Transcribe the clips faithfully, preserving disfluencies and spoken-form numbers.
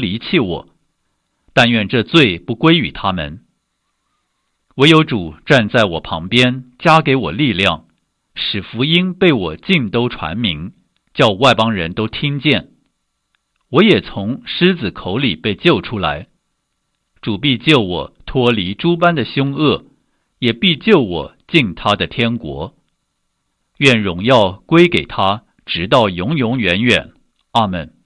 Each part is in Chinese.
离弃我，但愿这罪不归于他们。唯有主站在我旁边，加给我力量，使福音被我尽都传明，叫外邦人都听见。我也从狮子口里被救出来，主必救我脱离诸般的凶恶，也必救我进他的天国。愿荣耀归给他，直到永永远远。阿们。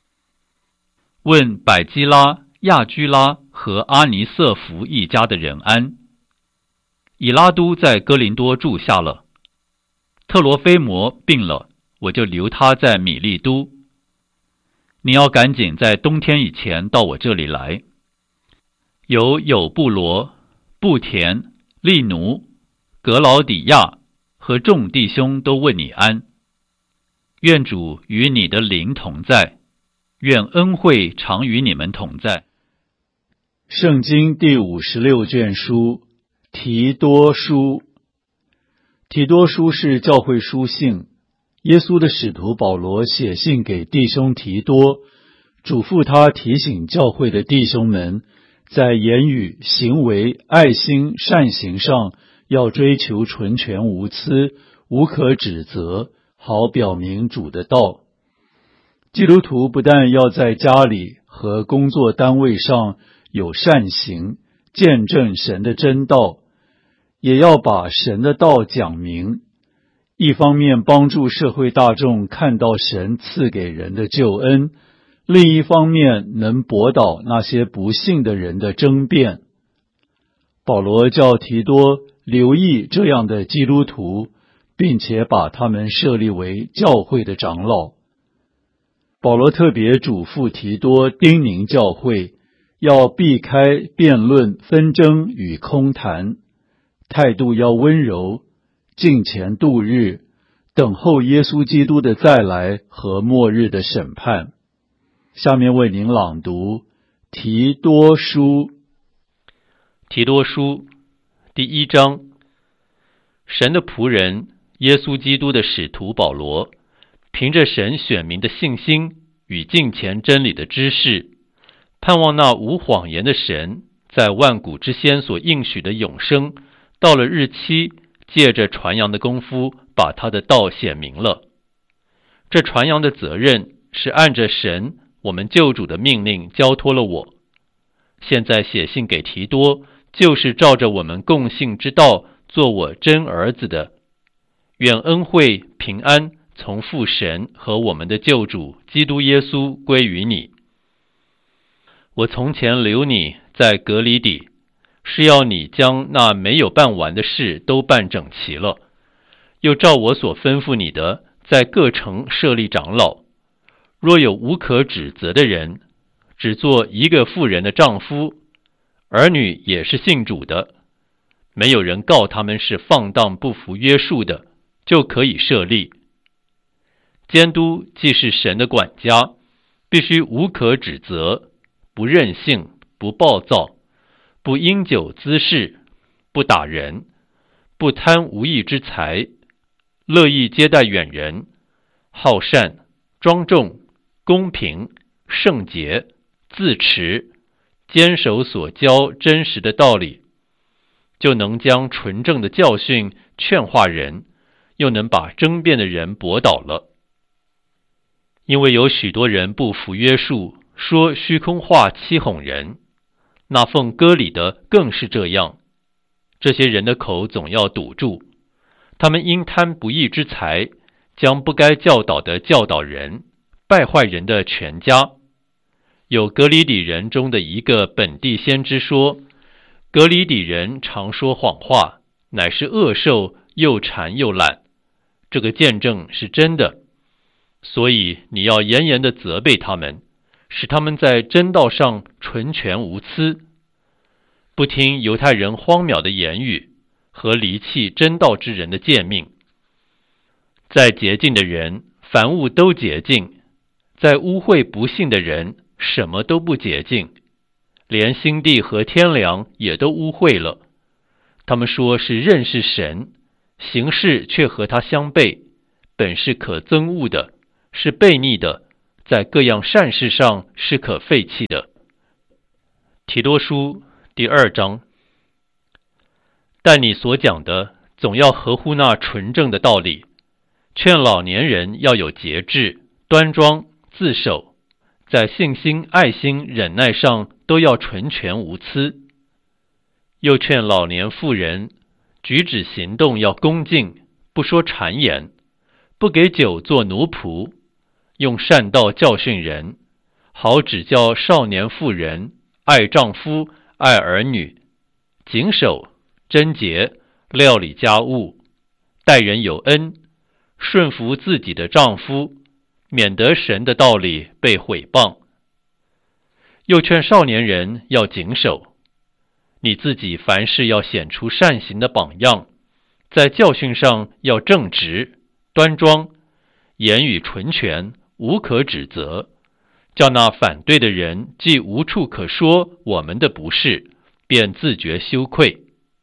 问百基拉、亚居拉和阿尼瑟弗一家的人安。以拉都在哥林多住下了，特罗菲摩病了，我就留他在米利都。你要赶紧在冬天以前到我这里来。有有布罗、布田、利奴、格劳底亚和众弟兄都问你安。愿主与你的灵同在，愿恩惠常与你们同在。 圣经第五十六卷书提多书。提多书是教会书信，耶稣的使徒保罗写信给弟兄提多，嘱咐他提醒教会的弟兄们，在言语、行为、爱心、善行上要追求纯全无疵，无可指责，好表明主的道。基督徒不但要在家里和工作单位上有善行，见证神的真道，也要把神的道讲明，一方面帮助社会大众看到神赐给人的救恩，另一方面能驳倒那些不信的人的争辩。保罗叫提多留意这样的基督徒，并且把他们设立为教会的长老。保罗特别嘱咐提多叮咛教会，要避开辩论、纷争与空谈，态度要温柔，敬虔度日，等候耶稣基督的再来和末日的审判。下面为您朗读提多书。 提多书第一章。神的仆人，耶稣基督的使徒保罗，凭着神选民的信心与敬虔真理的知识，盼望那无谎言的神在万古之先所应许的永生，到了日期，借着传扬的功夫，把他的道显明了。这传扬的责任是按着神我们救主的命令交托了我。现在写信给提多，就是照着我们共信之道做我真儿子的。愿恩惠平安从父神和我们的救主基督耶稣归于你。我从前留你在革哩底，是要你将那没有办完的事都办整齐了，又照我所吩咐你的，在各城设立长老。若有无可指责的人，只做一个妇人的丈夫，儿女也是信主的，没有人告他们是放荡不服约束的，就可以设立。监督既是神的管家，必须无可指责，不任性，不暴躁，不因酒滋事，不打人，不贪无义之财，乐意接待远人，好善，庄重，公平，圣洁，自持，坚守所教真实的道理，就能将纯正的教训劝化人，又能把争辩的人驳倒了。因为有许多人不服约束，说虚空话欺哄人，那奉割礼的更是这样。这些人的口总要堵住，他们因贪不义之财，将不该教导的教导人，败坏人的全家。有革哩底人中的一个本地先知说，革哩底人常说谎话，乃是恶兽，又馋又懒。这个见证是真的，所以你要严严地责备他们，使他们在真道上纯全无疵，不听犹太人荒谬的言语和离弃真道之人的诫命。在洁净的人，凡物都洁净；在污秽不信的人，什么都不洁净，连心地和天良也都污秽了。他们说是认识神，行事却和他相悖，本是可憎恶的，是悖逆的，在各样善事上是可废弃的。 提多书第二章。但你所讲的总要合乎那纯正的道理，劝老年人要有节制、端庄、自守，在信心、爱心、忍耐上都要纯全无疵。又劝老年妇人举止行动要恭敬，不说谗言，不给酒做奴仆，用善道教训人，好指教少年妇人爱丈夫、爱儿女，谨守、贞洁、料理家务，待人有恩，顺服自己的丈夫，免得神的道理被毁谤。又劝少年人要谨守，你自己凡事要显出善行的榜样，在教训上要正直、端庄，言语纯全，无可指责，叫那反对的人既无处可说我们的不是，便自觉羞愧。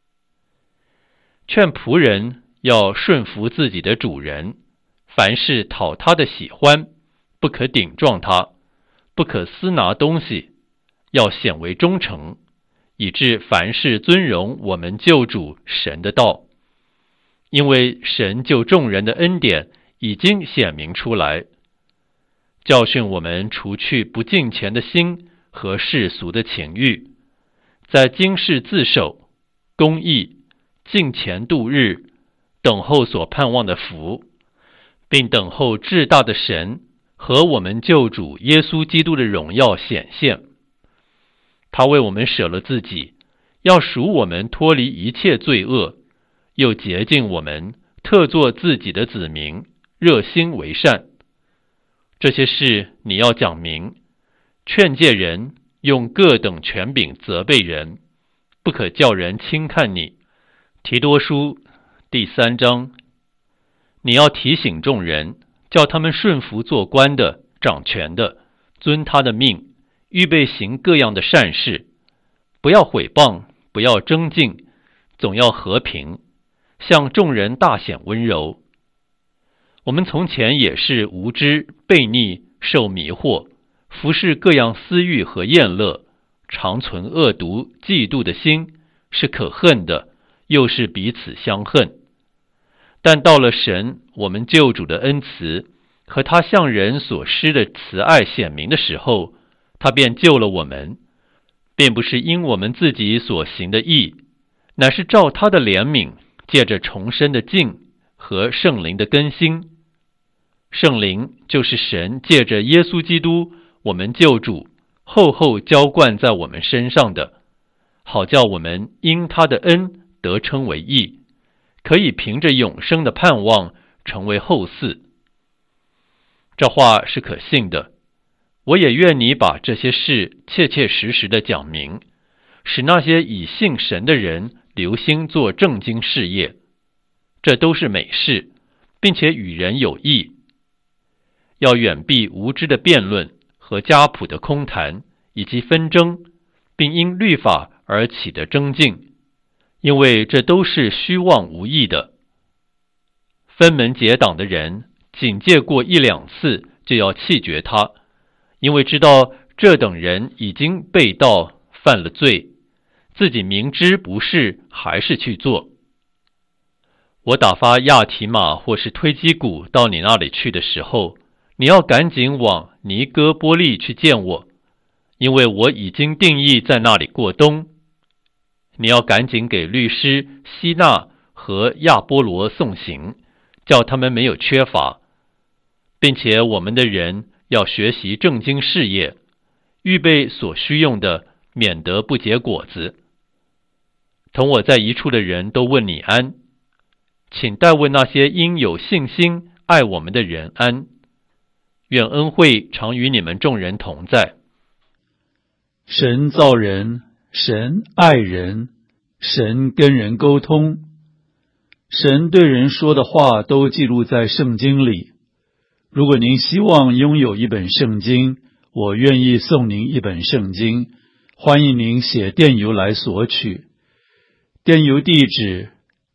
劝仆人要顺服自己的主人，凡事讨他的喜欢，不可顶撞他，不可私拿东西，要显为忠诚，以致凡事尊荣我们救主神的道。因为神救众人的恩典已经显明出来，教训我们除去不敬虔的心和世俗的情欲，在今世自守、公义、敬虔度日，等候所盼望的福，并等候至大的神和我们救主耶稣基督的荣耀显现。他为我们舍了自己，要赎我们脱离一切罪恶，又洁净我们，特作自己的子民，热心为善。这些事你要讲明，劝诫人，用各等权柄责备人，不可叫人轻看你。提多书第三章。你要提醒众人，叫他们顺服做官的、掌权的，遵他的命，预备行各样的善事，不要毁谤，不要争竞，总要和平，向众人大显温柔。我们从前也是无知、悖逆、受迷惑，服侍各样私欲和厌乐，常存恶毒、嫉妒的心，是可恨的，又是彼此相恨。但到了神我们救主的恩慈和他向人所施的慈爱显明的时候，他便救了我们，并不是因我们自己所行的义，乃是照他的怜悯，借着重生的敬和圣灵的更新。圣灵就是神借着耶稣基督我们救主厚厚浇灌在我们身上的，好叫我们因他的恩得称为义，可以凭着永生的盼望成为后嗣。这话是可信的，我也愿你把这些事切切实实的讲明，使那些以信神的人留心做正经事业。这都是美事，并且与人有益。要远避无知的辩论和家谱的空谈，以及纷争，并因律法而起的争竞，因为这都是虚妄无益的。分门结党的人，警戒过一两次就要弃绝他，因为知道这等人已经背道犯了罪，自己明知不是，还是去做。我打发亚提马或是推基古到你那里去的时候，你要赶紧往尼哥波利去见我，因为我已经定义在那里过冬。你要赶紧给律师希纳和亚波罗送行，叫他们没有缺乏，并且我们的人要学习正经事业，预备所需用的，免得不结果子。同我在一处的人都问你安，请代问那些因有信心爱我们的人安。愿恩惠常与你们众人同在。 神造人，神爱人，神跟人沟通，神对人说的话都记录在圣经里。如果您希望拥有一本圣经，我愿意送您一本圣经，欢迎您写电邮来索取。电邮地址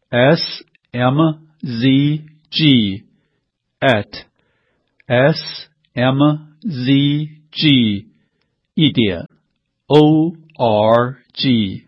s m z g at s m z g 一点 o R G。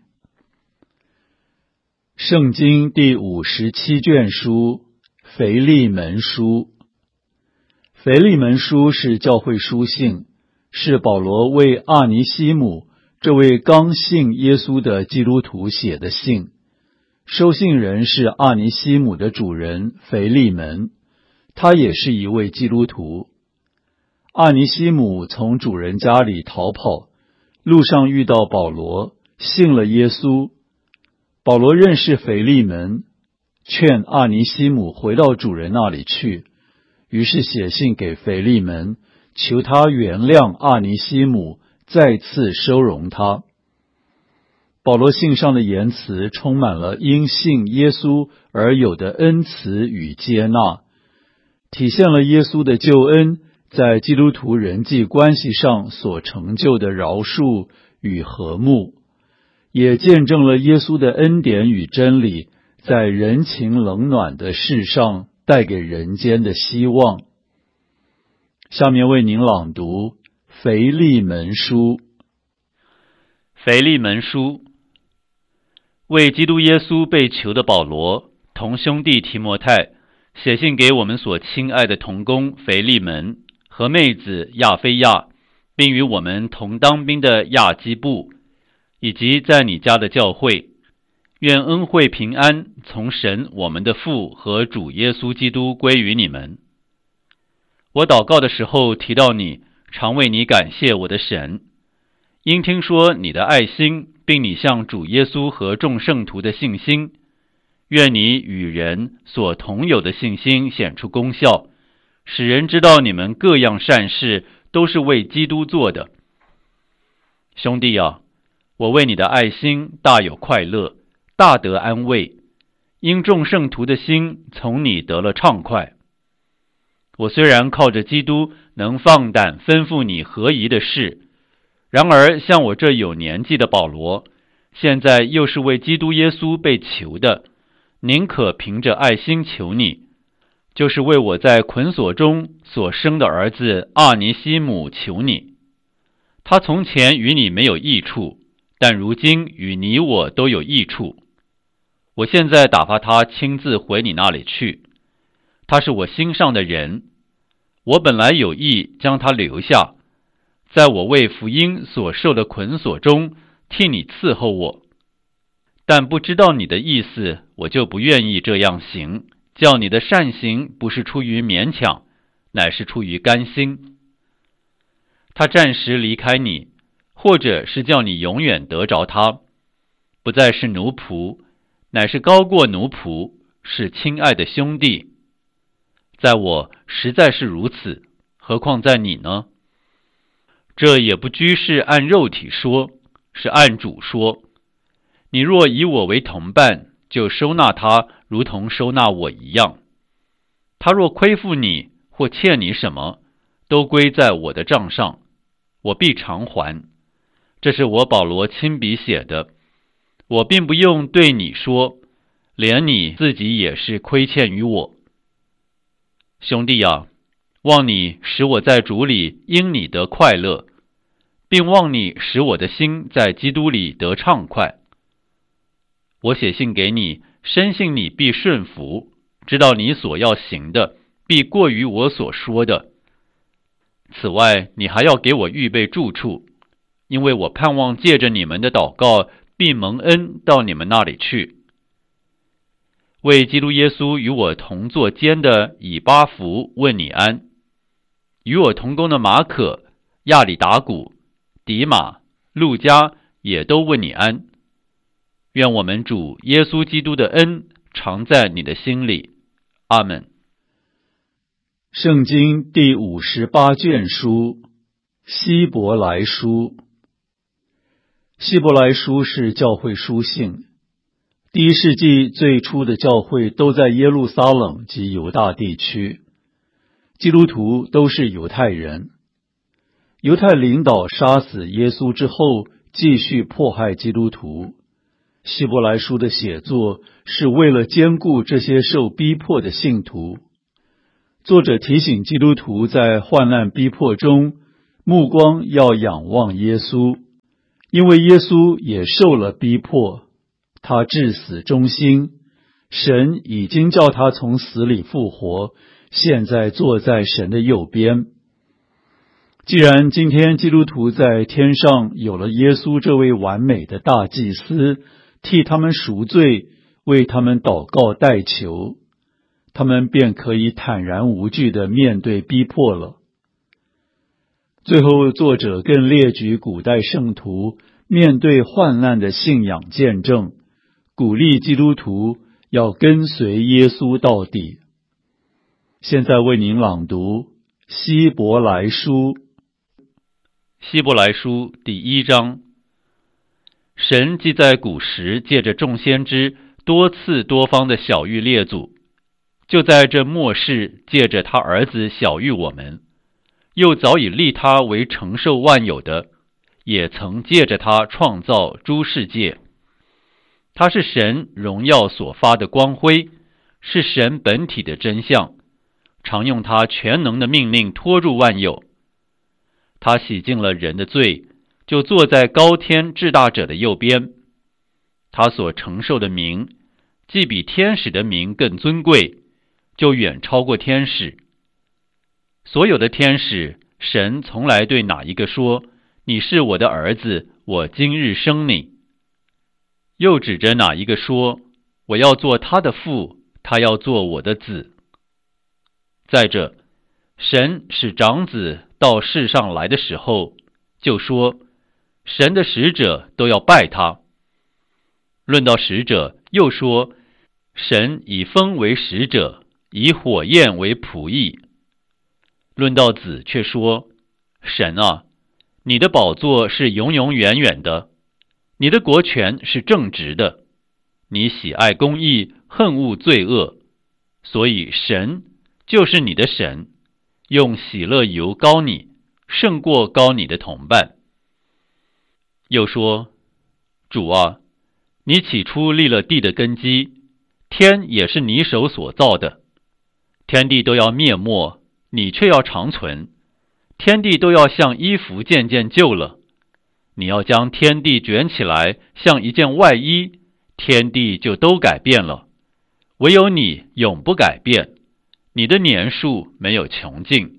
圣经第五十七卷书，腓利门书。腓利门书是教会书信，是保罗为阿尼西姆这位刚信耶稣的基督徒写的信。收信人是阿尼西姆的主人腓利门，他也是一位基督徒。阿尼西姆从主人家里逃跑，路上遇到保罗，信了耶稣。保罗认识腓利门，劝阿尼西姆回到主人那里去，于是写信给腓利门，求他原谅阿尼西姆，再次收容他。保罗信上的言辞充满了因信耶稣而有的恩慈与接纳，体现了耶稣的救恩在基督徒人际关系上所成就的饶恕与和睦，也见证了耶稣的恩典与真理在人情冷暖的世上带给人间的希望。下面为您朗读腓利门书。 腓利门书，为基督耶稣被囚的保罗，同兄弟提摩太，写信给我们所亲爱的同工腓利门和妹子亚非亚，并与我们同当兵的亚基布，以及在你家的教会，愿恩惠平安从神我们的父和主耶稣基督归于你们。我祷告的时候提到你，常为你感谢我的神，因听说你的爱心，并你向主耶稣和众圣徒的信心，愿你与人所同有的信心显出功效，使人知道你们各样善事都是为基督做的。兄弟啊，我为你的爱心大有快乐，大得安慰，因众圣徒的心从你得了畅快。我虽然靠着基督能放胆吩咐你合宜的事，然而像我这有年纪的保罗，现在又是为基督耶稣被囚的，宁可凭着爱心求你，就是为我在捆锁中所生的儿子阿尼西姆求你。他从前与你没有益处，但如今与你我都有益处。我现在打发他亲自回你那里去，他是我心上的人，我本来有意将他留下，在我为福音所受的捆锁中替你伺候我，但不知道你的意思，我就不愿意这样行，叫你的善行不是出于勉强，乃是出于甘心。他暂时离开你，或者是叫你永远得着他，不再是奴仆，乃是高过奴仆，是亲爱的兄弟。在我实在是如此，何况在你呢？这也不拘是按肉体说，是按主说。你若以我为同伴，就收纳他如同收纳我一样。他若亏负你或欠你什么，都归在我的账上，我必偿还。这是我保罗亲笔写的，我并不用对你说，连你自己也是亏欠于我。兄弟啊，望你使我在主里因你得快乐，并望你使我的心在基督里得畅快。我写信给你，深信你必顺服，知道你所要行的必过于我所说的。此外，你还要给我预备住处，因为我盼望借着你们的祷告，必蒙恩到你们那里去。为基督耶稣与我同作监的以巴弗问你安，与我同工的马可、亚里达古、迪马、路加也都问你安。愿我们主耶稣基督的恩常在你的心里。阿们。 圣经第五十八卷书，希伯来书。希伯来书是教会书信。第一世纪最初的教会都在耶路撒冷及犹大地区，基督徒都是犹太人。犹太领导杀死耶稣之后，继续迫害基督徒。希伯来书的写作是为了兼顾这些受逼迫的信徒。作者提醒基督徒在患难逼迫中，目光要仰望耶稣， 因为耶稣也受了逼迫，他至死忠心，神已经叫他从死里复活，现在坐在神的右边。既然今天基督徒在天上有了耶稣这位完美的大祭司，替他们赎罪，为他们祷告代求，他们便可以坦然无惧地面对逼迫了。最后，作者更列举古代圣徒面对患难的信仰见证，鼓励基督徒要跟随耶稣到底。现在为您朗读希伯来书。 希伯来书第一章，神既在古时借着众先知多次多方的晓谕列祖，就在这末世借着他儿子晓谕我们，又早已立他为承受万有的，也曾借着他创造诸世界。他是神荣耀所发的光辉，是神本体的真相，常用他全能的命令托住万有。他洗净了人的罪，就坐在高天至大者的右边。他所承受的名，既比天使的名更尊贵，就远超过天使。所有的天使，神从来对哪一个说，你是我的儿子，我今日生你。又指着哪一个说，我要做他的父，他要做我的子。再者，神使长子到世上来的时候，就说神的使者都要拜他。论到使者，又说神以风为使者，以火焰为仆役。论到子，却说神啊，你的宝座是永永远远的，你的国权是正直的，你喜爱公义，恨恶罪恶，所以神就是你的神，用喜乐油膏你，胜过膏你的同伴。又说，主啊，你起初立了地的根基，天也是你手所造的，天地都要灭没，你却要长存，天地都要像衣服渐渐旧了，你要将天地卷起来，像一件外衣，天地就都改变了，唯有你永不改变，你的年数没有穷尽。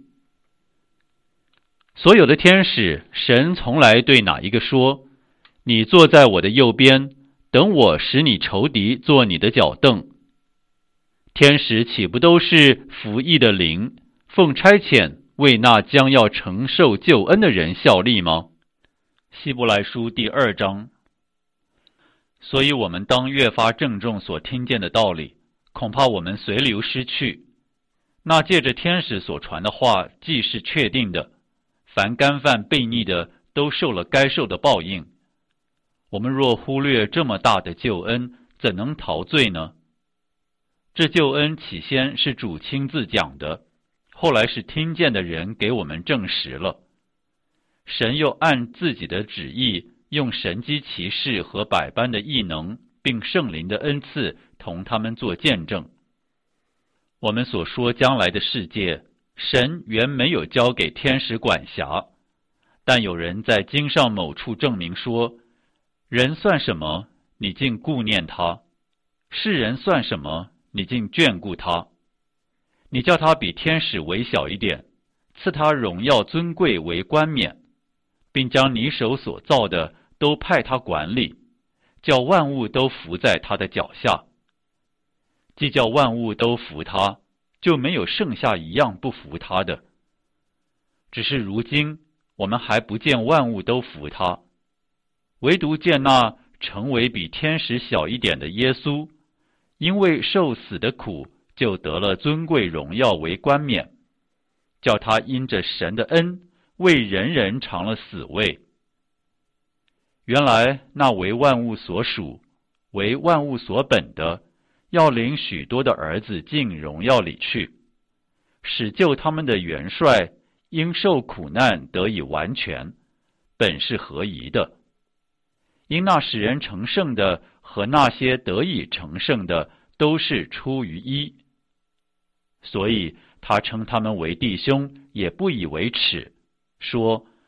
所有的天使，神从来对哪一个说，你坐在我的右边，等我使你仇敌做你的脚凳。天使岂不都是服役的灵，奉差遣为那将要承受救恩的人效力吗？希伯来书第二章。所以我们当越发郑重所听见的道理，恐怕我们随流失去。那借着天使所传的话，既是确定的，凡干犯悖逆的，都受了该受的报应。我们若忽略这么大的救恩，怎能逃罪呢？这救恩起先是主亲自讲的，后来是听见的人给我们证实了。神又按自己的旨意，用神机骑士和百般的异能，并圣灵的恩赐，同他们做见证。我们所说将来的世界，神原没有交给天使管辖，但有人在经上某处证明说，人算什么，你竟顾念他；世人算什么，你竟眷顾他。你叫他比天使微小一点，赐他荣耀尊贵为冠冕，并将你手所造的都派他管理，叫万物都伏在他的脚下。既叫万物都服他，就没有剩下一样不服他的。只是如今我们还不见万物都服他，唯独见那成为比天使小一点的耶稣，因为受死的苦，就得了尊贵荣耀为冠冕，叫他因着神的恩，为人人尝了死味。原来那为万物所属，为万物所本的，要领许多的儿子进荣耀里去，使救他们的元帅因受苦难得以完全，本是合宜的。因那使人成圣的和那些得以成圣的，都是出于一，所以他称他们为弟兄，也不以为耻，说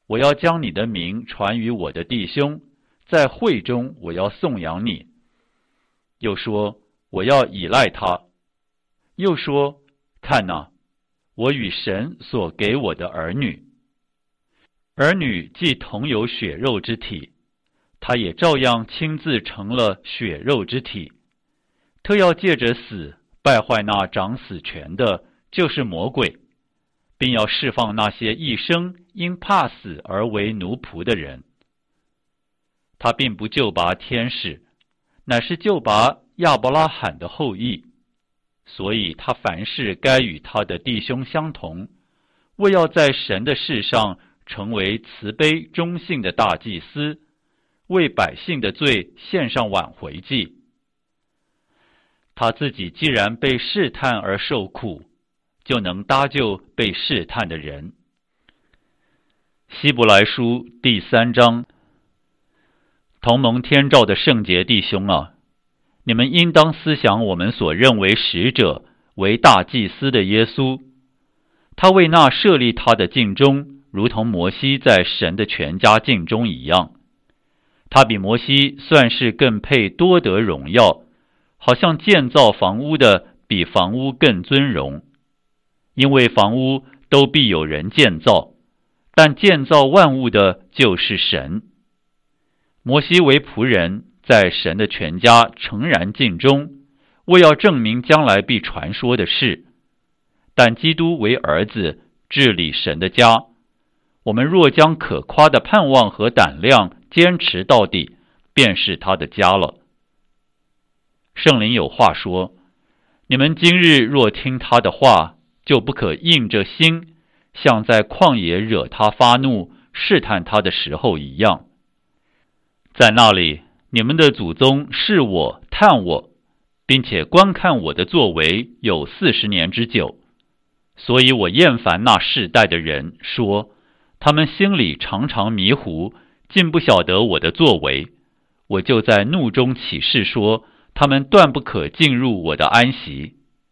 我要将你的名传于我的弟兄，在会中我要颂扬你。又说，我要倚赖他。又说，看哪，我与神所给我的儿女。儿女既同有血肉之体，他也照样亲自成了血肉之体。特要借着死败坏那掌死权的，就是魔鬼，并要释放那些一生因怕死而为奴仆的人。他并不救拔天使，乃是救拔亚伯拉罕的后裔。所以他凡事该与他的弟兄相同，为要在神的事上成为慈悲忠信的大祭司，为百姓的罪献上挽回祭。他自己既然被试探而受苦，就能搭救被试探的人。希伯来书第三章。同蒙天照的圣洁弟兄啊，你们应当思想我们所认为使者为大祭司的耶稣。他为那设立他的境中，如同摩西在神的全家境中一样。他比摩西算是更配多得荣耀，好像建造房屋的比房屋更尊荣。因为房屋都必有人建造，但建造万物的就是神。摩西为仆人，在神的全家诚然尽忠，为要证明将来必传说的事。但基督为儿子，治理神的家。我们若将可夸的盼望和胆量坚持到底，便是他的家了。圣灵有话说，你们今日若听他的话，就不可硬着心，像在旷野惹他发怒试探他的时候一样。在那里，你们的祖宗试我探我，并且观看我的作为有四十年之久。所以我厌烦那世代的人，说他们心里常常迷糊，竟不晓得我的作为。我就在怒中起誓说，他们断不可进入我的安息。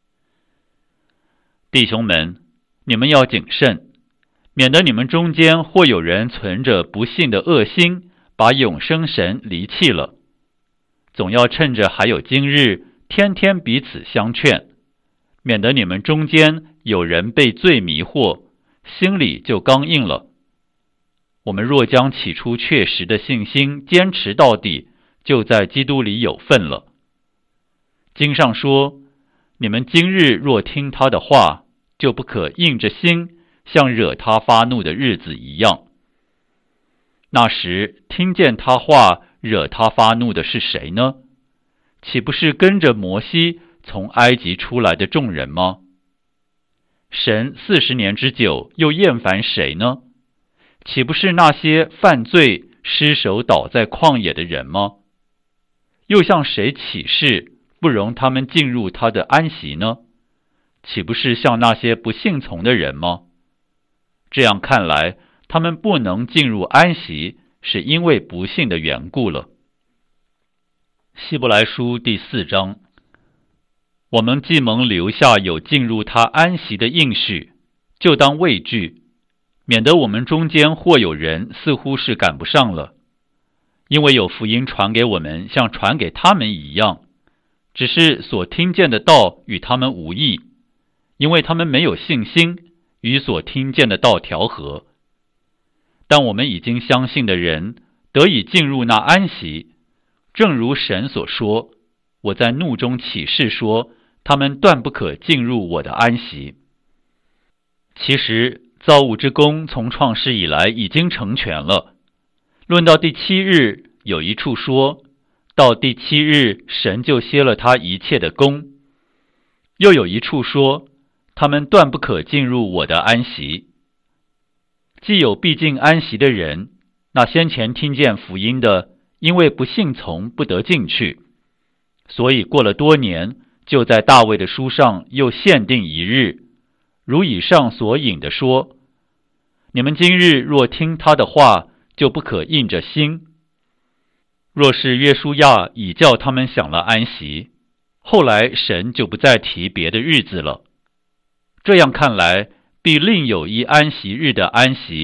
弟兄们，你们要谨慎，免得你们中间或有人存着不信的恶心，把永生神离弃了。总要趁着还有今日，天天彼此相劝，免得你们中间有人被罪迷惑，心里就刚硬了。我们若将起初确实的信心坚持到底，就在基督里有份了。经上说，你们今日若听他的话，就不可硬着心，像惹他发怒的日子一样。那时听见他话惹他发怒的是谁呢？岂不是跟着摩西从埃及出来的众人吗？神四十年之久又厌烦谁呢？岂不是那些犯罪失手倒在旷野的人吗？又向谁起誓不容他们进入他的安息呢？岂不是像那些不信从的人吗？这样看来，他们不能进入安息，是因为不信的缘故了。希伯来书第四章。我们既蒙留下有进入他安息的应许，就当畏惧，免得我们中间或有人似乎是赶不上了。因为有福音传给我们，像传给他们一样，只是所听见的道与他们无异，因为他们没有信心与所听见的道调和。但我们已经相信的人得以进入那安息，正如神所说，我在怒中起誓说，他们断不可进入我的安息。其实造物之功从创世以来已经成全了。论到第七日，有一处说，到第七日神就歇了他一切的功。又有一处说，他们断不可进入我的安息。既有必进安息的人，那先前听见福音的，因为不信从不得进去，所以过了多年，就在大卫的书上又限定一日，如以上所引的说，你们今日若听他的话，就不可硬着心。若是约书亚已叫他们享了安息，后来神就不再提别的日子了。这样看来，必另有一安息日的安息，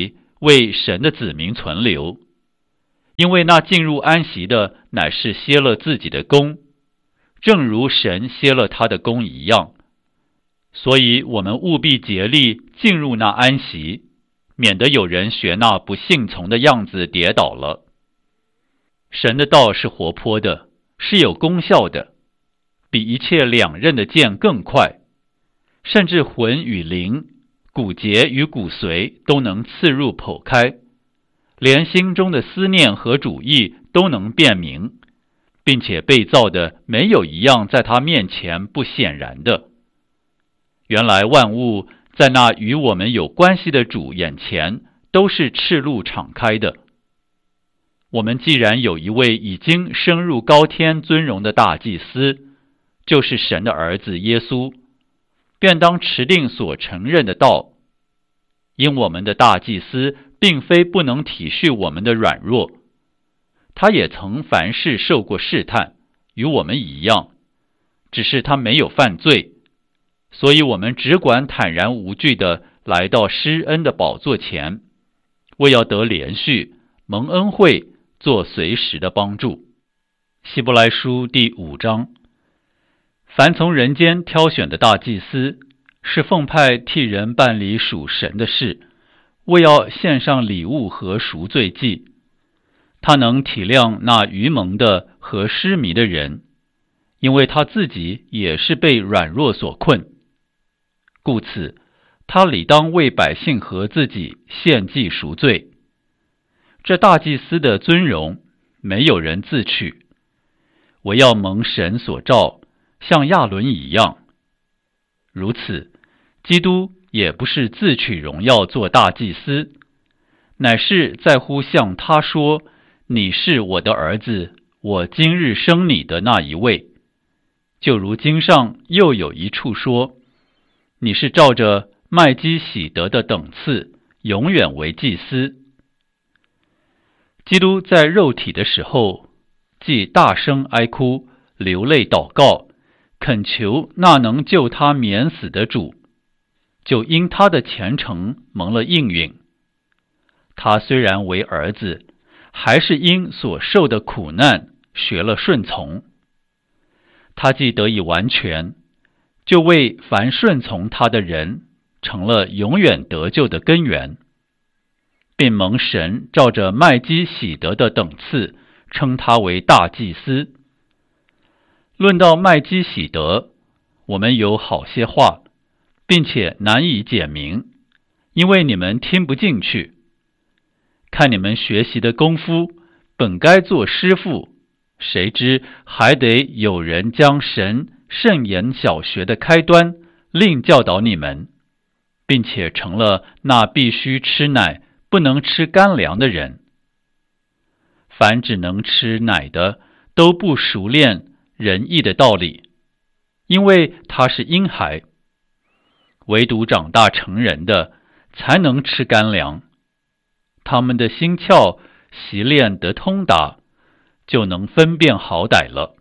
为神的子民存留，因为那进入安息的乃是歇了自己的功，正如神歇了他的功一样。所以我们务必竭力进入那安息，免得有人学那不信从的样子跌倒了。神的道是活泼的，是有功效的，比一切两刃的剑更快，甚至魂与灵、骨节与骨髓都能刺入剖开，连心中的思念和主意都能辨明，并且被造的没有一样在他面前不显然的。原来万物在那与我们有关系的主眼前都是赤露敞开的。我们既然有一位已经升入高天尊荣的大祭司，就是神的儿子耶稣，便当持定所承认的道。因我们的大祭司并非不能体恤我们的软弱，他也曾凡事受过试探，与我们一样，只是他没有犯罪，所以我们只管坦然无惧地来到施恩的宝座前，为要得连续蒙恩惠，做随时的帮助。希伯来书第五章，凡从人间挑选的大祭司，是奉派替人办理属神的事，为要献上礼物和赎罪祭。他能体谅那愚蒙的和失迷的人，因为他自己也是被软弱所困。故此，他理当为百姓和自己献祭赎罪。这大祭司的尊荣，没有人自取，唯要蒙神所召，像亚伦一样。如此，基督也不是自取荣耀做大祭司，乃是在乎向他说：“你是我的儿子，我今日生你的那一位。”就如经上又有一处说：“你是照着麦基洗德的等次，永远为祭司。”基督在肉体的时候，既大声哀哭，流泪祷告，恳求那能救他免死的主，就因他的虔诚蒙了应允。他虽然为儿子，还是因所受的苦难学了顺从。他既得以完全，就为凡顺从他的人成了永远得救的根源，并蒙神照着麦基洗德的等次称他为大祭司。论到麦基洗德，我们有好些话，并且难以解明，因为你们听不进去。看你们学习的功夫，本该做师傅，谁知还得有人将神圣言小学的开端另教导你们，并且成了那必须吃奶不能吃干粮的人。凡只能吃奶的，都不熟练仁义的道理，因为他是婴孩。唯独长大成人的，才能吃干粮。他们的心窍习练得通达，就能分辨好歹了。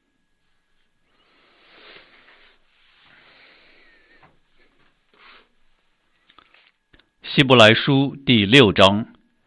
希伯来书第六章。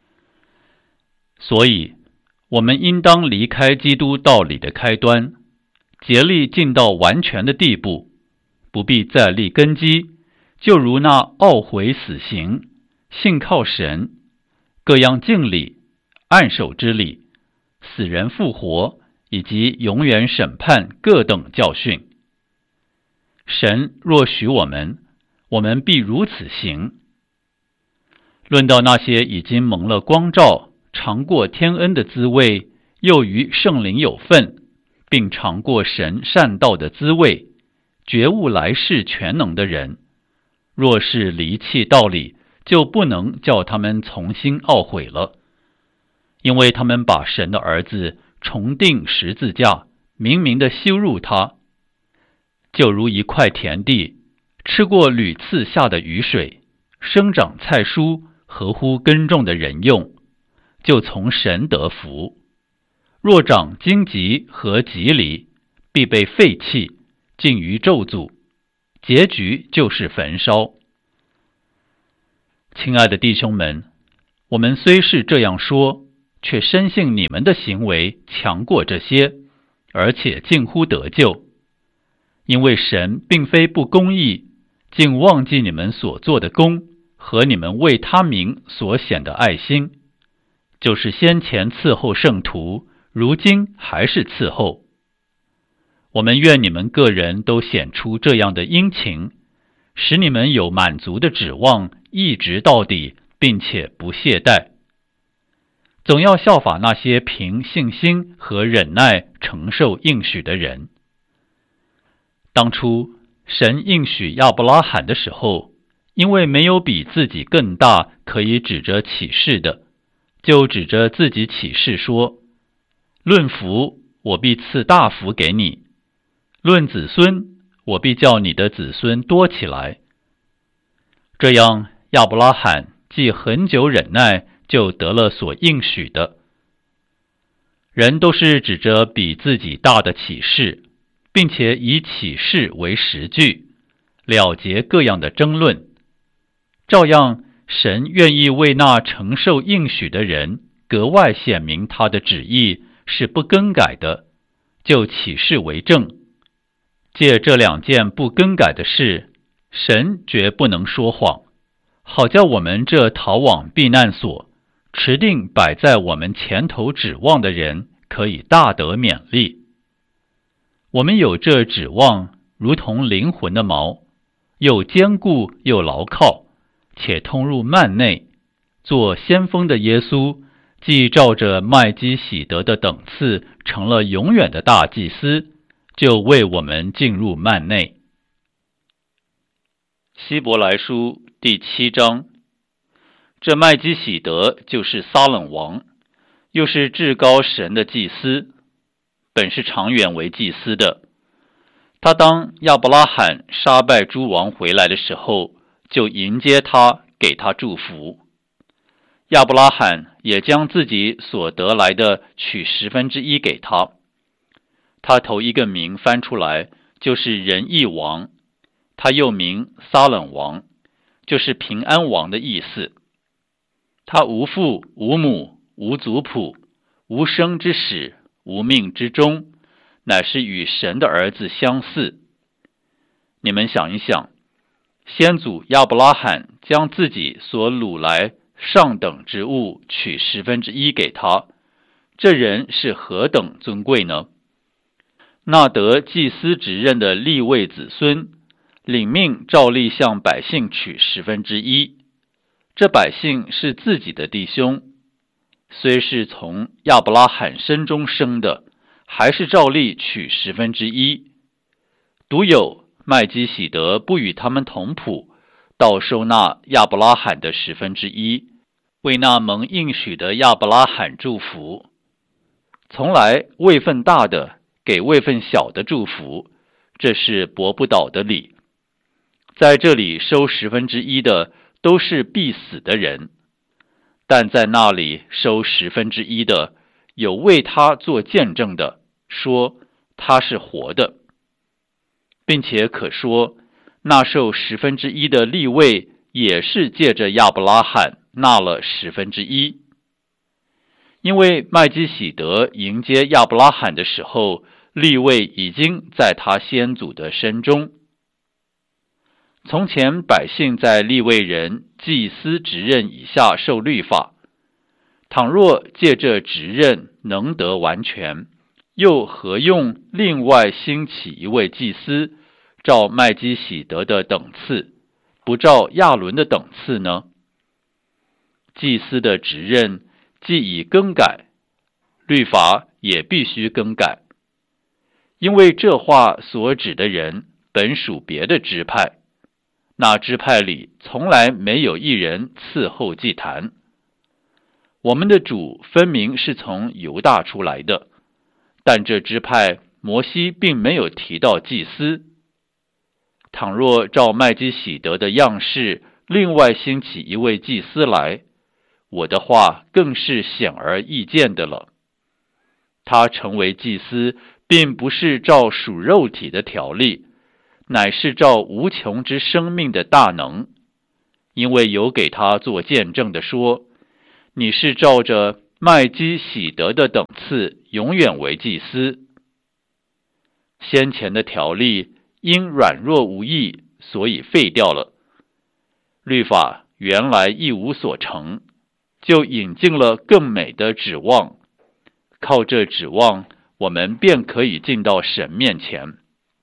所以，我们应当离开基督道理的开端，竭力进到完全的地步，不必再立根基，就如那懊悔死刑、信靠神、各样敬礼、按手之礼、死人复活以及永远审判各等教训。神若许我们，我们必如此行。论到那些已经蒙了光照，尝过天恩的滋味，又与圣灵有份，并尝过神善道的滋味，觉悟来世全能的人，若是离弃道理，就不能叫他们重新懊悔了，因为他们把神的儿子重钉十字架，明明的羞辱他，就如一块田地，吃过屡次下的雨水，生长菜蔬，合乎耕种的人用，就从神得福。若长荆棘和棘藜，必被废弃，尽于咒诅，结局就是焚烧。亲爱的弟兄们， 我们虽是这样说，却深信你们的行为强过这些，而且近乎得救。因为神并非不公义，竟忘记你们所做的功和你们为他名所显的爱心，就是先前伺候圣徒，如今还是伺候。我们愿你们个人都显出这样的殷勤，使你们有满足的指望，一直到底，并且不懈怠。总要效法那些凭信心和忍耐承受应许的人。当初神应许亚伯拉罕的时候，因为没有比自己更大可以指着启示的，就指着自己启示说：论福，我必赐大福给你；论子孙，我必叫你的子孙多起来。这样，亚伯拉罕既很久忍耐，就得了所应许的。人都是指着比自己大的启示，并且以启示为实据，了结各样的争论。照样，神愿意为那承受应许的人格外显明他的旨意是不更改的，就启示为证。借这两件不更改的事，神绝不能说谎，好叫我们这逃往避难所，持定摆在我们前头指望的人可以大得勉励。我们有这指望，如同灵魂的锚，又坚固又牢靠，且通入幔内。做先锋的耶稣，既照着麦基洗德的等次成了永远的大祭司，就为我们进入幔内。希伯来书第七章，这麦基洗德就是撒冷王，又是至高神的祭司，本是长远为祭司的。他当亚伯拉罕杀败诸王回来的时候，就迎接他，给他祝福。亚伯拉罕也将自己所得来的取十分之一给他。他头一个名翻出来，就是仁义王，他又名撒冷王，就是平安王的意思。他无父无母无族谱，无生之始，无命之终，乃是与神的儿子相似。你们想一想，先祖亚伯拉罕将自己所掳来上等之物取十分之一给他，这人是何等尊贵呢？那得祭司职任的利未子孙，领命照例向百姓取十分之一。这百姓是自己的弟兄，虽是从亚伯拉罕身中生的，还是照例取十分之一。独有麦基洗德不与他们同谱，倒收纳亚伯拉罕的十分之一，为那蒙应许的亚伯拉罕祝福。从来位分大的给位分小的祝福，这是驳不倒的理。在这里收十分之一的都是必死的人，但在那里收十分之一的有为他做见证的，说他是活的，并且可说那受十分之一的利未也是借着亚伯拉罕纳了十分之一。因为麦基洗德迎接亚伯拉罕的时候，利未已经在他先祖的身中。从前百姓在利未人祭司职任以下受律法，倘若借这职任能得完全，又何用另外兴起一位祭司，照麦基洗德的等次，不照亚伦的等次呢？祭司的职任既已更改，律法也必须更改，因为这话所指的人本属别的支派，那支派里从来没有一人伺候祭坛。我们的主分明是从犹大出来的，但这支派摩西并没有提到祭司。倘若照麦基洗德的样式，另外兴起一位祭司来，我的话更是显而易见的了。他成为祭司，并不是照属肉体的条例，乃是照无穷之生命的大能。因为有给他做见证的说， 你是照着麦基洗德的等次永远为祭司。先前的条例因软弱无益，所以废掉了。律法原来一无所成，就引进了更美的指望，靠这指望，我们便可以进到神面前。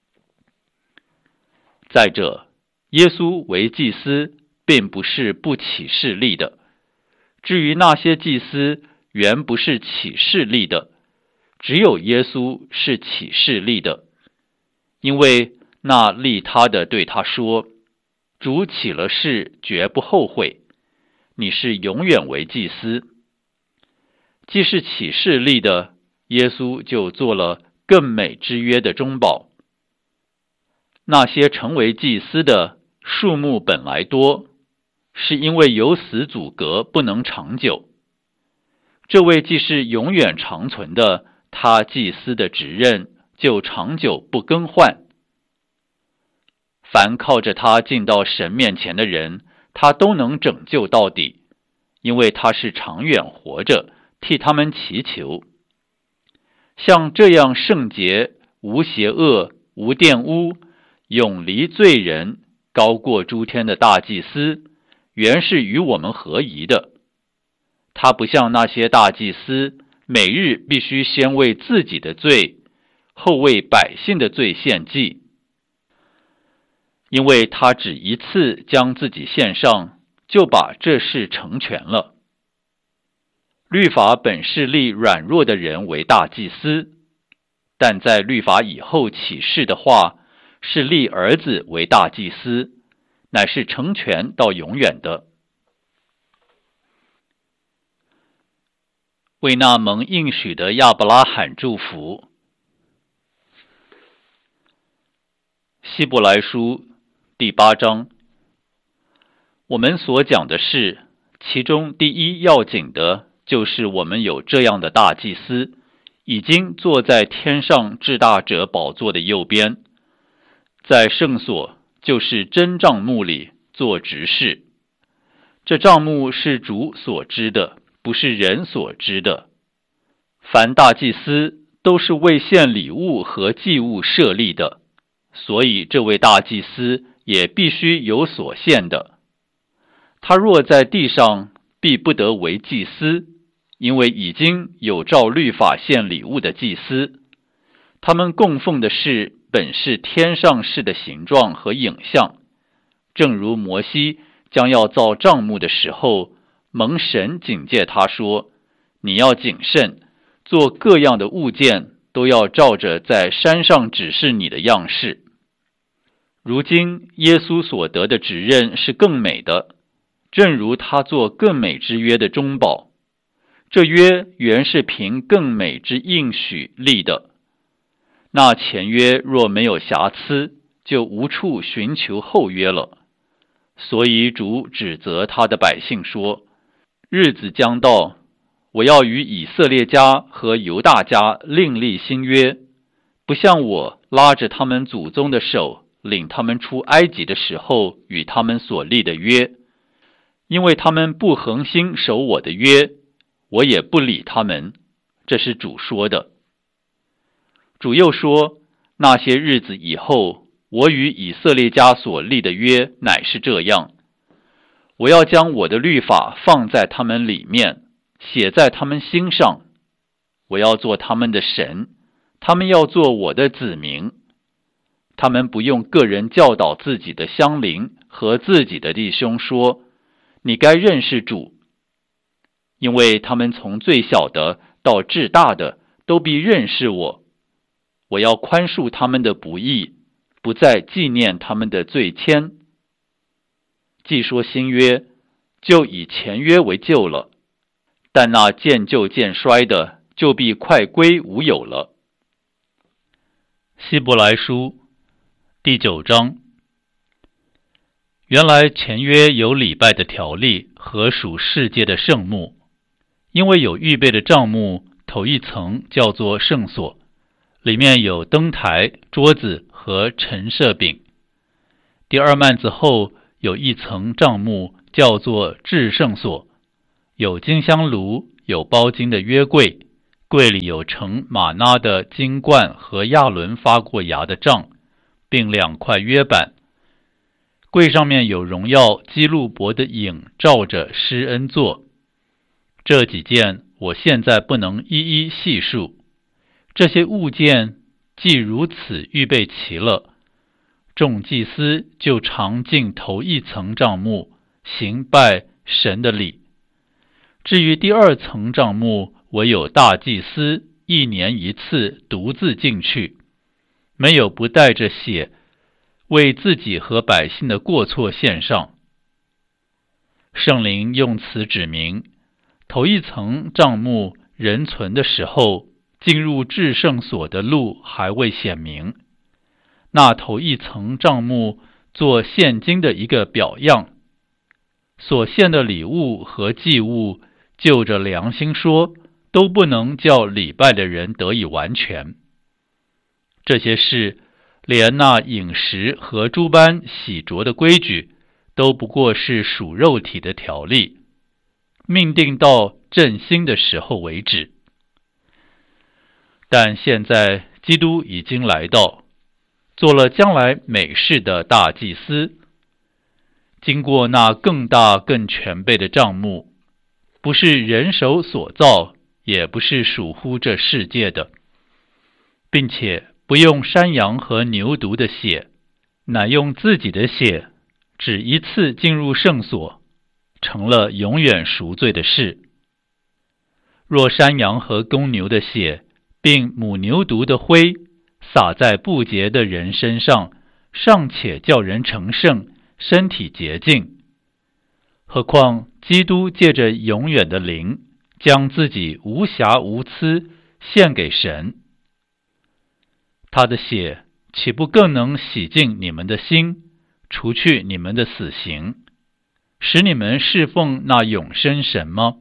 再者，耶稣为祭司，并不是不起势力的。至于那些祭司，原不是起势力的，只有耶稣是起势力的。因为那立他的对他说：“主起了誓，绝不后悔。你是永远为祭司。”既是起势力的，耶稣就做了更美之约的中保。那些成为祭司的数目本来多，是因为有死阻隔，不能长久。这位既是永远长存的，他祭司的职任就长久不更换。凡靠着他进到神面前的人，他都能拯救到底，因为他是长远活着，替他们祈求。像这样圣洁、无邪恶、无玷污、永离罪人、高过诸天的大祭司，原是与我们合宜的。他不像那些大祭司，每日必须先为自己的罪，后为百姓的罪献祭，因为他只一次将自己献上，就把这事成全了。律法本是立软弱的人为大祭司，但在律法以后启示的话，是立儿子为大祭司，乃是成全到永远的。为那蒙应许的亚伯拉罕祝福。希伯来书第八章，我们所讲的是，其中第一要紧的，就是我们有这样的大祭司，已经坐在天上至大者宝座的右边，在圣所，就是真帐幕里做执事。这帐幕是主所知的，不是人所知的。凡大祭司都是为献礼物和祭物设立的，所以这位大祭司也必须有所献的。他若在地上，必不得为祭司，因为已经有照律法献礼物的祭司。他们供奉的事本是天上事的形状和影像，正如摩西将要造帐幕的时候，蒙神警戒他说：“你要谨慎，做各样的物件，都要照着在山上指示你的样式。”如今耶稣所得的职任是更美的，正如他做更美之约的中保。这约原是凭更美之应许立的。那前约若没有瑕疵，就无处寻求后约了。所以主指责他的百姓说：“日子将到，我要与以色列家和犹大家另立新约，不像我拉着他们祖宗的手，领他们出埃及的时候与他们所立的约，因为他们不恒心守我的约，我也不理他们。”这是主说的。主又说：“那些日子以后，我与以色列家所立的约乃是这样：我要将我的律法放在他们里面，写在他们心上。我要做他们的神，他们要做我的子民。他们不用个人教导自己的乡邻和自己的弟兄说：你该认识主，因为他们从最小的到至大的都必认识我。我要宽恕他们的不义，不再纪念他们的罪愆。既说新约，就以前约为旧了，但那渐旧渐衰的，就必快归无有了。” 希伯来书第九章。原来前约有礼拜的条例和属世界的圣幕，因为有预备的帐幕，头一层叫做圣所，里面有灯台、桌子和陈设饼。第二幔子后有一层帐幕，叫做至圣所， 有金香炉，有包金的约柜，柜里有盛玛纳的金罐和亚伦发过芽的杖，并两块约板。柜上面有荣耀基路伯的影照着施恩座。这几件我现在不能一一细数，这些物件既如此预备齐了，众祭司就常进头一层帐幕，行拜神的礼。至于第二层帐幕，唯有大祭司一年一次独自进去，没有不带着血为自己和百姓的过错献上。圣灵用此指明，头一层帐幕人存的时候，进入至圣所的路还未显明。那头一层帐幕做现今的一个表样，所献的礼物和祭物，就着良心说，都不能叫礼拜的人得以完全。这些事，连那饮食和诸般洗濯的规矩，都不过是属肉体的条例，命定到振兴的时候为止。但现在基督已经来到，做了将来美事的大祭司，经过那更大更全备的帐幕，不是人手所造，也不是属乎这世界的，并且不用山羊和牛犊的血，乃用自己的血，只一次进入圣所，成了永远赎罪的事。若山羊和公牛的血，并母牛犊的灰，洒在不洁的人身上，尚且叫人成圣，身体洁净，何况基督借着永远的灵，将自己无瑕无疵献给神，他的血岂不更能洗净你们的心，除去你们的死刑，使你们侍奉那永生神吗？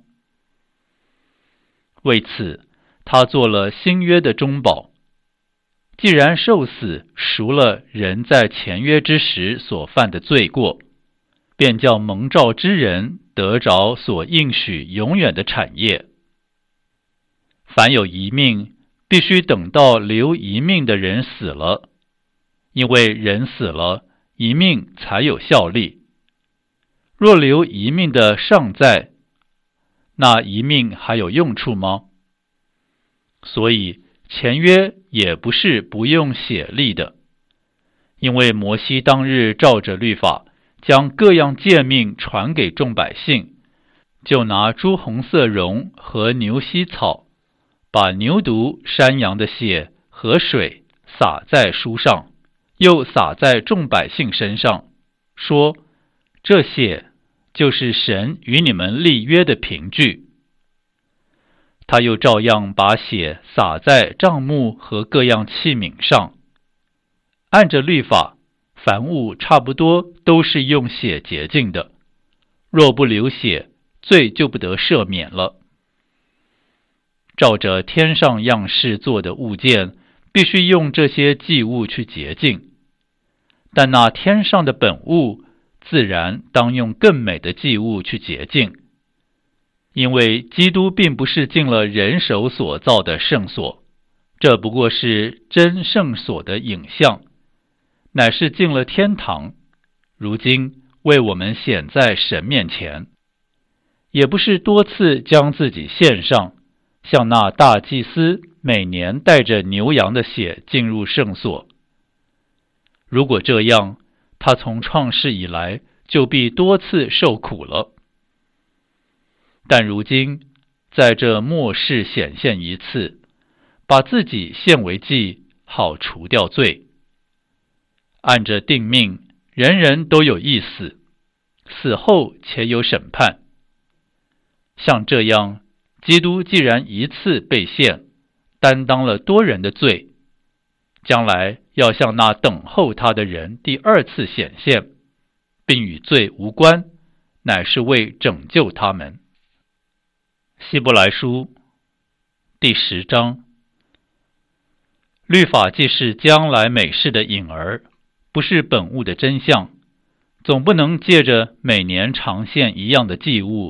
为此，他做了新约的中保，既然受死赎了人在前约之时所犯的罪过，便叫蒙召之人得着所应许永远的产业。凡有遗命，必须等到留遗命的人死了，因为人死了，遗命才有效力。若留遗命的尚在，那遗命还有用处吗？所以前约也不是不用血立的，因为摩西当日照着律法，将各样诫命传给众百姓，就拿朱红色绒和牛膝草，把牛犊、山羊的血和水洒在书上，又洒在众百姓身上，说：这血就是神与你们立约的凭据。他又照样把血洒在帐幕和各样器皿上。按着律法，凡物差不多都是用血洁净的，若不流血，罪就不得赦免了。照着天上样式做的物件，必须用这些祭物去洁净，但那天上的本物，自然当用更美的祭物去洁净。因为基督并不是进了人手所造的圣所，这不过是真圣所的影像，乃是进了天堂，如今为我们显在神面前，也不是多次将自己献上，像那大祭司每年带着牛羊的血进入圣所。如果这样，他从创世以来就必多次受苦了。但如今在这末世显现一次，把自己献为祭，好除掉罪。按着定命，人人都有一死，死后且有审判。像这样，基督既然一次被献，担当了多人的罪，将来要向那等候他的人第二次显现，并与罪无关，乃是为拯救他们。希伯来书第十章。律法既是将来美事的影儿，不是本物的真相，总不能借着每年常献一样的祭物，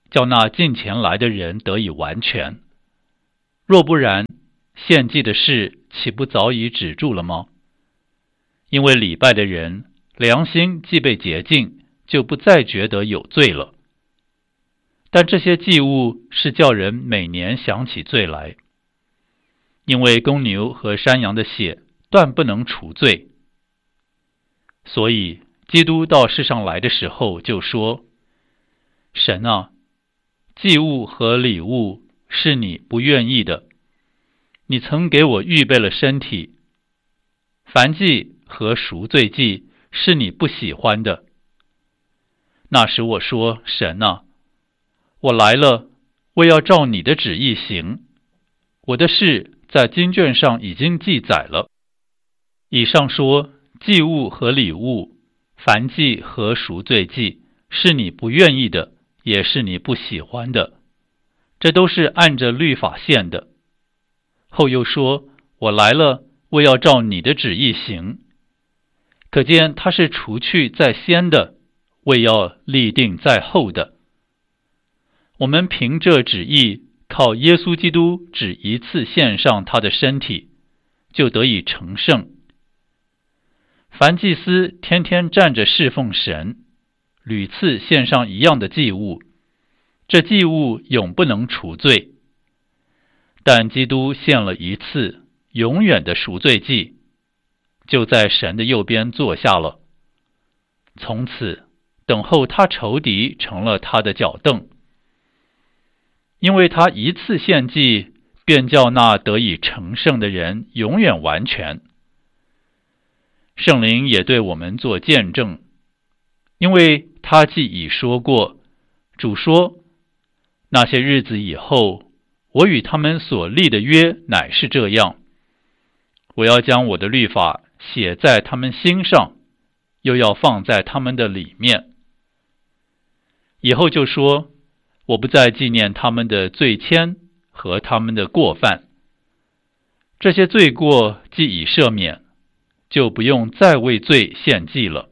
叫那近前来的人得以完全。若不然，献祭的事岂不早已止住了吗？因为礼拜的人良心既被洁净，就不再觉得有罪了。但这些祭物是叫人每年想起罪来，因为公牛和山羊的血断不能除罪。所以基督到世上来的时候就说：神啊，祭物和礼物是你不愿意的，你曾给我预备了身体，燔祭和赎罪祭是你不喜欢的。那时我说：神啊，我来了，为要照你的旨意行，我的事在经卷上已经记载了。以上说，祭物和礼物，燔祭和赎罪祭是你不愿意的，也是你不喜欢的，这都是按着律法献的。后又说：我来了，为要照你的旨意行。可见他是除去在先的，为要立定在后的。我们凭这旨意，靠耶稣基督只一次献上他的身体，就得以成圣。凡祭司天天站着侍奉神，屡次献上一样的祭物，这祭物永不能除罪。但基督献了一次永远的赎罪祭，就在神的右边坐下了，从此等候他仇敌成了他的脚凳。因为他一次献祭，便叫那得以成圣的人永远完全。圣灵也对我们做见证，因为他既已说过，主说：那些日子以后，我与他们所立的约乃是这样，我要将我的律法写在他们心上，又要放在他们的里面。以后就说：我不再纪念他们的罪愆和他们的过犯，这些罪过既已赦免，就不用再为罪献祭了。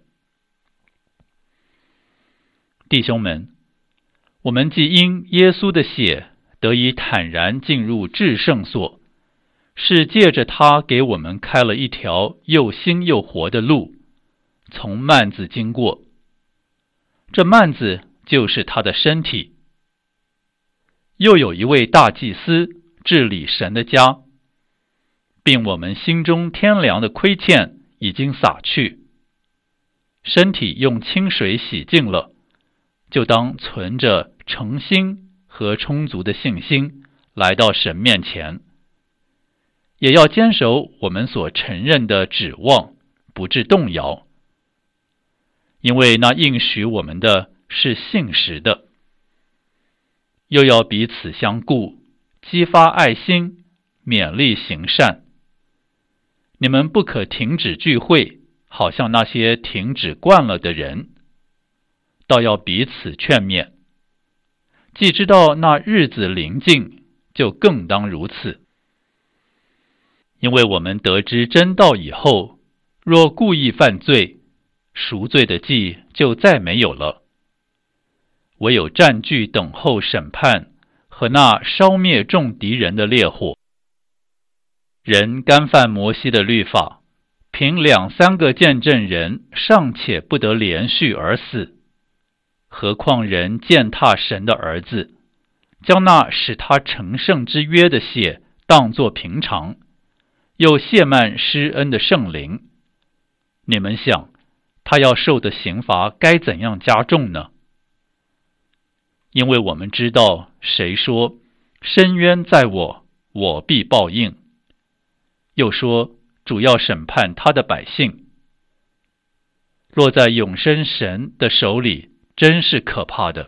弟兄们，我们既因耶稣的血得以坦然进入至圣所，是借着他给我们开了一条又新又活的路，从幔子经过。这幔子就是他的身体。又有一位大祭司治理神的家，并我们心中天良的亏欠已经洒去，身体用清水洗净了，就当存着诚心和充足的信心来到神面前，也要坚守我们所承认的指望，不致动摇，因为那应许我们的是信实的。又要彼此相顾，激发爱心，勉励行善。你们不可停止聚会，好像那些停止惯了的人，倒要彼此劝勉。既知道那日子临近，就更当如此。因为我们得知真道以后，若故意犯罪，赎罪的祭就再没有了，唯有占据等候审判和那烧灭众敌人的烈火。人干犯摩西的律法，凭两三个见证人尚且不得连续而死，何况人践踏神的儿子，将那使他成圣之约的血当作平常，又亵慢施恩的圣灵，你们想，他要受的刑罚该怎样加重呢？因为我们知道，谁说深渊在我，我必报应，又说主要审判他的百姓。落在永生神的手里，真是可怕的。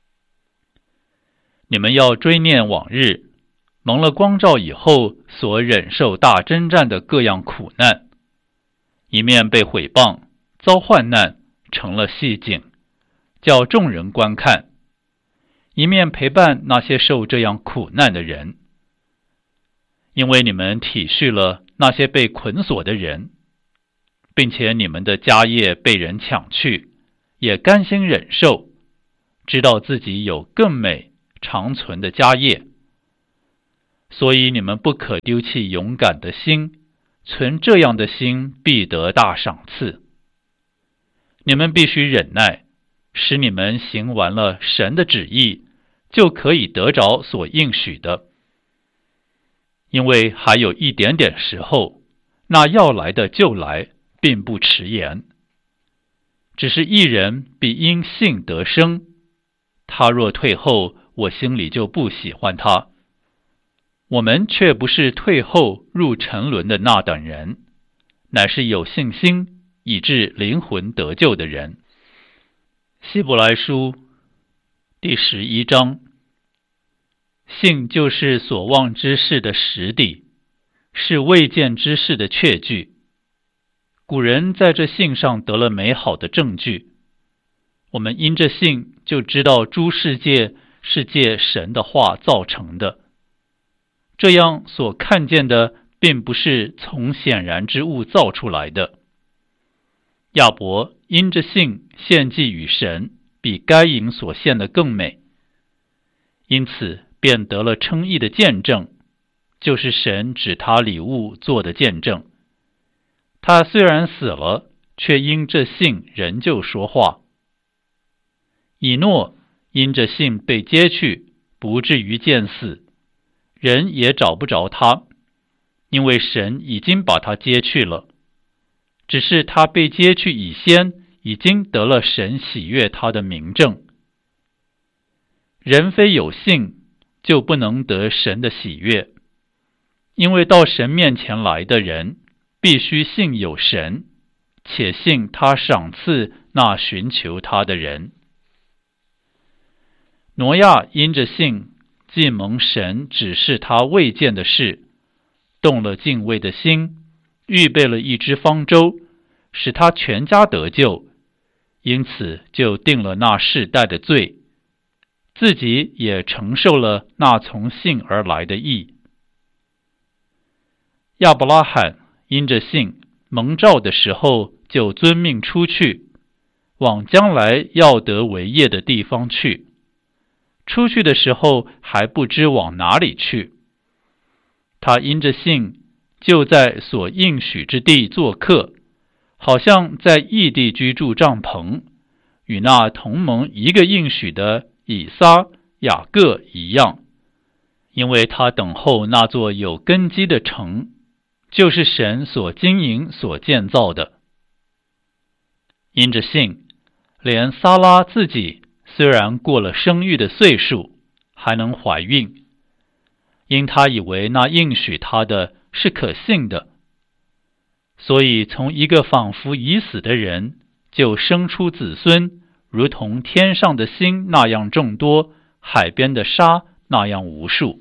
你们要追念往日，蒙了光照以后所忍受大征战的各样苦难，一面被毁谤，遭患难，成了戏景，叫众人观看，一面陪伴那些受这样苦难的人。因为你们体恤了那些被捆锁的人，并且你们的家业被人抢去，也甘心忍受， 知道自己有更美长存的家业。所以你们不可丢弃勇敢的心，存这样的心必得大赏赐。你们必须忍耐，使你们行完了神的旨意，就可以得着所应许的。因为还有一点点时候，那要来的就来，并不迟延。只是一人必因信得生，他若退后，我心里就不喜欢他。我们却不是退后入沉沦的那等人，乃是有信心以致灵魂得救的人。希伯来书第十一章，信就是所望之事的实底，是未见之事的确据。古人在这信上得了美好的证据，我们因这信就知道诸世界是借神的话造成的。这样所看见的并不是从显然之物造出来的。亚伯因着信献祭与神，比该隐所献的更美，因此便得了称义的见证，就是神指他礼物做的见证。他虽然死了，却因这信仍旧说话。以诺因着信被接去，不至于见死，人也找不着他，因为神已经把他接去了。只是他被接去以先，已经得了神喜悦他的明证。人非有信，就不能得神的喜悦，因为到神面前来的人，必须信有神，且信他赏赐那寻求他的人。挪亚因着信，既蒙神指示他未见的事，动了敬畏的心，预备了一只方舟，使他全家得救，因此就定了那世代的罪，自己也承受了那从信而来的义。亚伯拉罕因着信蒙召的时候，就遵命出去，往将来要得为业的地方去。出去的时候还不知往哪里去。他因着信，就在所应许之地做客，好像在异地居住帐篷，与那同盟一个应许的以撒、雅各一样，因为他等候那座有根基的城，就是神所经营所建造的。因着信，连撒拉自己虽然过了生育的岁数，还能怀孕，因他以为那应许他的是可信的，所以从一个仿佛已死的人就生出子孙，如同天上的星那样众多，海边的沙那样无数。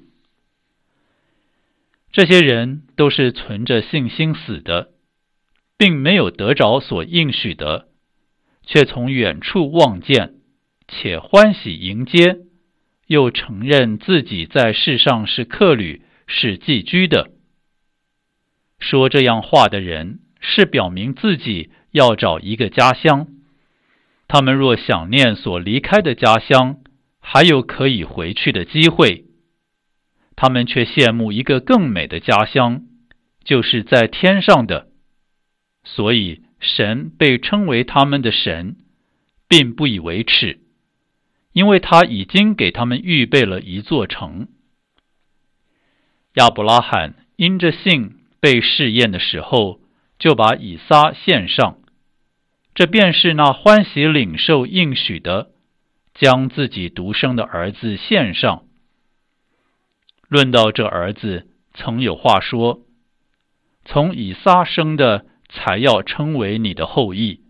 这些人都是存着信心死的，并没有得着所应许的，却从远处望见，且欢喜迎接，又承认自己在世上是客旅，是寄居的。说这样话的人，是表明自己要找一个家乡。他们若想念所离开的家乡，还有可以回去的机会。他们却羡慕一个更美的家乡，就是在天上的。所以神被称为他们的神，并不以为耻，因为他已经给他们预备了一座城。亚伯拉罕因着信被试验的时候，就把以撒献上，这便是那欢喜领受应许的，将自己独生的儿子献上。论到这儿子，曾有话说，从以撒生的才要称为你的后裔。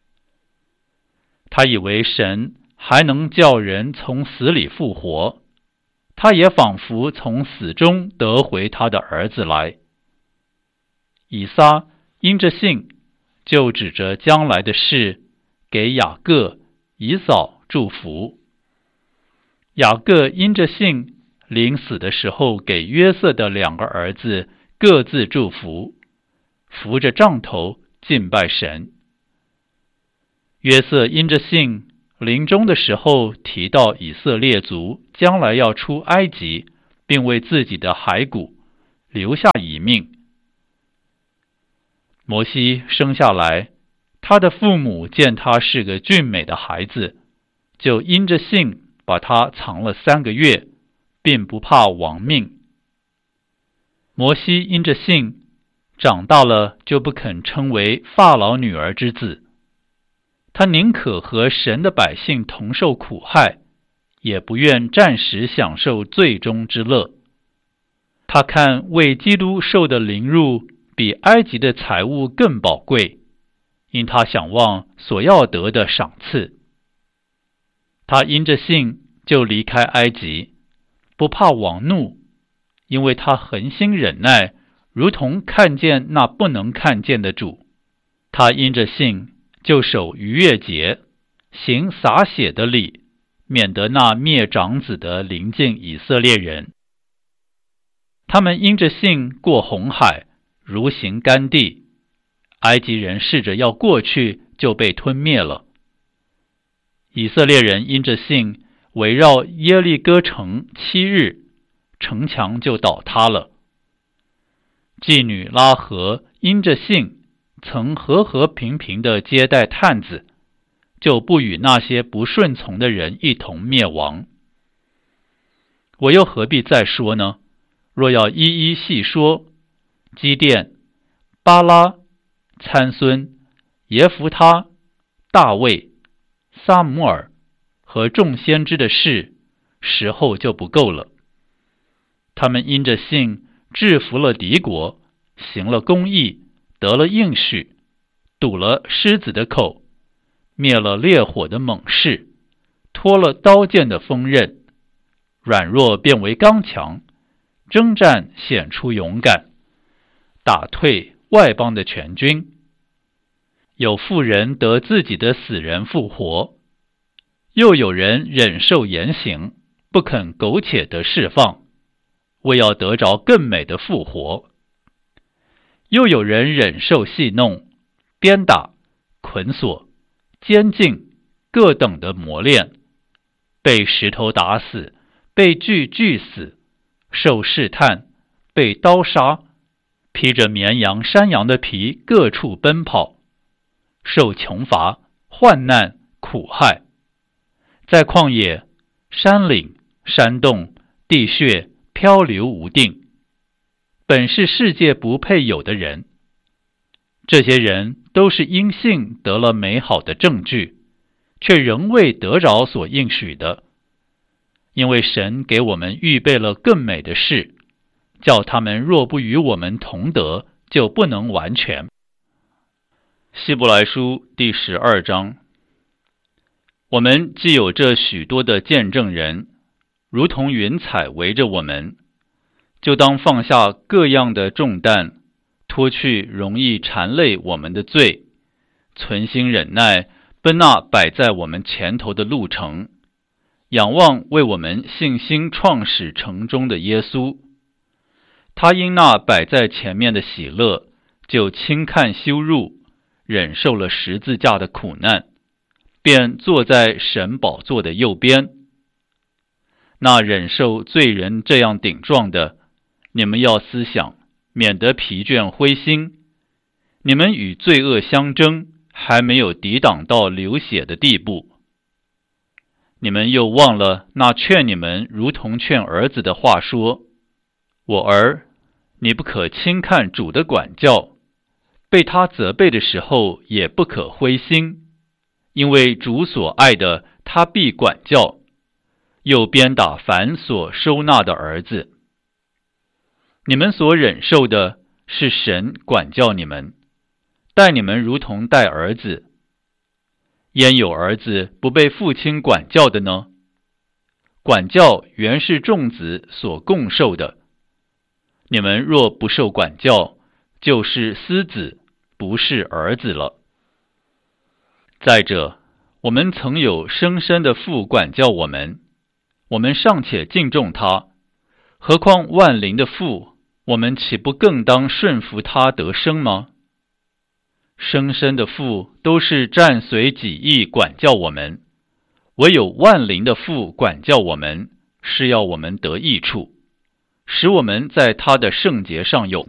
他以为神还能叫人从死里复活，他也仿佛从死中得回他的儿子来。以撒因着信，就指着将来的事，给雅各、以扫祝福。雅各因着信，临死的时候给约瑟的两个儿子各自祝福，扶着杖头敬拜神。约瑟因着信， 临终的时候提到以色列族将来要出埃及，并为自己的骸骨留下遗命。摩西生下来，他的父母见他是个俊美的孩子，就因着信把他藏了三个月，并不怕亡命。摩西因着信长大了，就不肯称为法老女儿之子，他宁可和神的百姓同受苦害，也不愿暂时享受罪中之乐。他看为基督受的凌辱比埃及的财物更宝贵，因他想望所要得的赏赐。他因着信就离开埃及，不怕王怒，因为他恒心忍耐，如同看见那不能看见的主。他因着信就守逾越节，行洒血的礼，免得那灭长子的临近以色列人。他们因着信过红海，如行干地，埃及人试着要过去，就被吞灭了。以色列人因着信围绕耶利哥城七日，城墙就倒塌了。妓女拉合因着信曾和和平平地接待探子，就不与那些不顺从的人一同灭亡。我又何必再说呢？若要一一细说，基甸、巴拉、参孙、耶弗他、大卫、撒母耳和众先知的事，时候就不够了。他们因着信制服了敌国，行了公义，得了应许，堵了狮子的口，灭了烈火的猛士，脱了刀剑的锋刃，软弱变为刚强，征战显出勇敢，打退外邦的全军。有妇人得自己的死人复活，又有人忍受严刑，不肯苟且得释放，为要得着更美的复活。又有人忍受戏弄、鞭打、捆锁、监禁各等的磨练，被石头打死，被锯锯死，受试探，被刀杀，披着绵羊、山羊的皮各处奔跑，受穷乏、患难、苦害，在旷野、山岭、山洞、地穴漂流无定，本是世界不配有的人。这些人都是因信得了美好的证据，却仍未得着所应许的，因为神给我们预备了更美的事，叫他们若不与我们同得，就不能完全。希伯来书第十二章。我们既有这许多的见证人，如同云彩围着我们，就当放下各样的重担，脱去容易缠累我们的罪，存心忍耐，奔那摆在我们前头的路程，仰望为我们信心创始成终的耶稣。他因那摆在前面的喜乐，就轻看羞辱，忍受了十字架的苦难，便坐在神宝座的右边。那忍受罪人这样顶撞的，你们要思想，免得疲倦灰心。你们与罪恶相争，还没有抵挡到流血的地步。你们又忘了那劝你们如同劝儿子的话说：我儿，你不可轻看主的管教，被他责备的时候也不可灰心，因为主所爱的，他必管教，又鞭打凡所收纳的儿子。你们所忍受的，是神管教你们，待你们如同待儿子。焉有儿子不被父亲管教的呢？管教原是众子所共受的。你们若不受管教，就是私子，不是儿子了。再者，我们曾有生身的父管教我们，我们尚且敬重他，何况万灵的父，我们岂不更当顺服他得生吗？生身的父都是暂随己意管教我们， 唯有万灵的父管教我们，是要我们得益处，使我们在他的圣洁上有